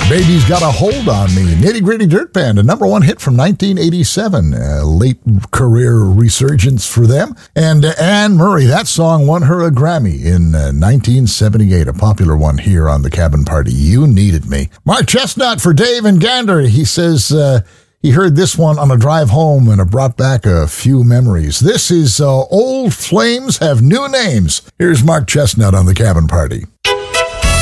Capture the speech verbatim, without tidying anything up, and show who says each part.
Speaker 1: Baby's Got a Hold on Me. Nitty Gritty Dirt Band, a number one hit from nineteen eighty-seven. A late career resurgence for them. And uh, Anne Murray, that song won her a Grammy in uh, nineteen seventy-eight, a popular one here on the Cabin Party. You Needed Me. Mark Chestnut for Dave and Gander. He says uh, he heard this one on a drive home and it brought back a few memories. This is uh, Old Flames Have New Names. Here's Mark Chestnut on the Cabin Party.